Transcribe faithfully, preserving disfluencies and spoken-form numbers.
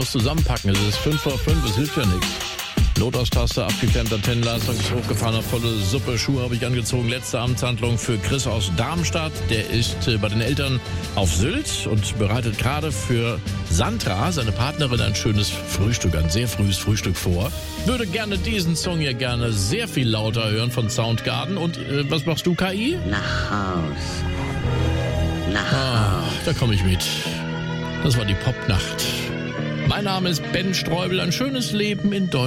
muss zusammenpacken. Es ist fünf vor fünf, es hilft ja nichts. Notaus-Taste, abgeklemmte Antennenleistung, ist hochgefahren, volle Suppe, Schuhe habe ich angezogen. Letzte Amtshandlung für Chris aus Darmstadt. Der ist äh, bei den Eltern auf Sylt und bereitet gerade für Sandra, seine Partnerin, ein schönes Frühstück, ein sehr frühes Frühstück vor. Würde gerne diesen Song hier gerne sehr viel lauter hören von Soundgarden. Und äh, was machst du, K I? Nach Haus. Nach Ah, Haus. da komme ich mit. Das war die Popnacht. Mein Name ist Ben Streubel. Ein schönes Leben in Deutschland.